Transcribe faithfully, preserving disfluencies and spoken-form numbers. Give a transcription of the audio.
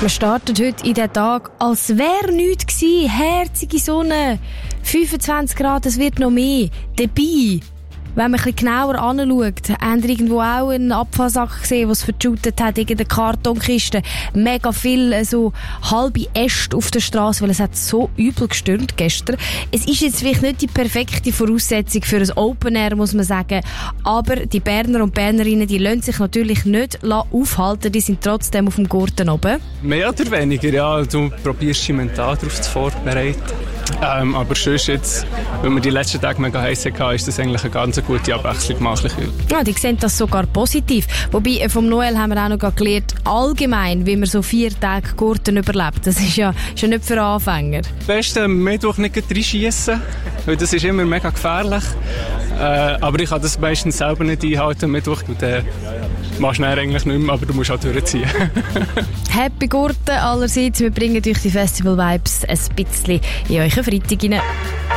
Wir starten heute in den Tag, als wäre nichts gewesen. Herzige Sonne, fünfundzwanzig Grad, es wird noch mehr. Dabei, wenn man ein bisschen genauer anschaut, haben wir irgendwo auch einen Abfallsack gesehen, der es verschüttet hat, irgendeine Kartonkiste. Mega viel so halbe Äste auf der Straße, weil es hat so übel gestürmt gestern. Es ist jetzt vielleicht nicht die perfekte Voraussetzung für ein Open Air, muss man sagen. Aber die Berner und Bernerinnen, die lassen sich natürlich nicht aufhalten. Die sind trotzdem auf dem Gurten oben. Mehr oder weniger, ja. Du probierst dich mental darauf zu vorbereiten. Ähm, aber sonst jetzt, wenn wir die letzten Tage mega heiß hatten, ist das eigentlich eine ganz gute Abwechslung gemacht. Ja, die sehen das sogar positiv. Wobei, vom Noel haben wir auch noch gelernt, allgemein, wie man so vier Tage Gurten überlebt. Das ist ja, ist ja nicht für Anfänger. Am besten Mittwoch nicht reinschiessen, weil das ist immer mega gefährlich. Äh, aber ich kann das meistens selber nicht einhalten, Mittwoch. Und dann machst du eigentlich nicht mehr, aber du musst auch durchziehen. Happy Gurten allerseits. Wir bringen euch die Festival-Vibes ein bisschen in euren Freitag rein.